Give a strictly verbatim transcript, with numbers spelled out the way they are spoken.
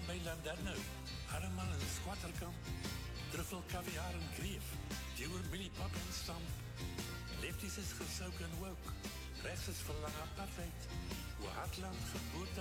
by Landerno, Armal en Squatterkamp, truffel, kaviaar en kreef, duwer, mieliepap en stamp. Lefties is gesouk en woke, rechts is verlang apartheid, hoe Hartland geboorte